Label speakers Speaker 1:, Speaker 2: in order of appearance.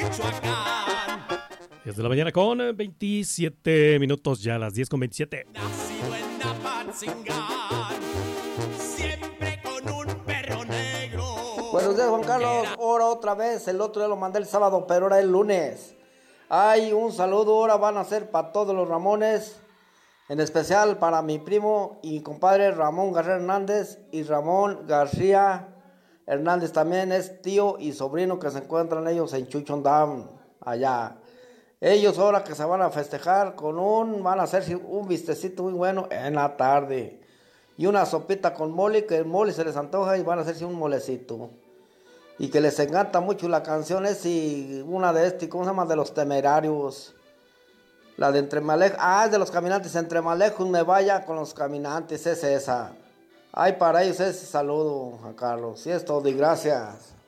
Speaker 1: 10 de la mañana con 27 minutos, ya las 10 con 27.
Speaker 2: Nacido en Apatzingán, siempre con un perro negro.
Speaker 3: Buenos días, Juan Carlos. Ahora otra vez, el otro día lo mandé el sábado, pero ahora el lunes. Ay, un saludo, ahora van a ser para todos los Ramones, en especial para mi primo y compadre Ramón García Hernández y Ramón García Hernández. También es tío y sobrino que se encuentran ellos en Chuchondam, allá. Ellos ahora que se van a festejar van a hacer un vistecito muy bueno en la tarde. Y una sopita con mole, que el mole se les antoja y van a hacerse un molecito. Y que les encanta mucho la canción una de ¿cómo se llama? De los Temerarios. La de Entre Malejos, es de los Caminantes. Entre Malejos me vaya con los Caminantes, es esa. Ay, para ellos ese saludo, Juan Carlos. Y es todo, y gracias.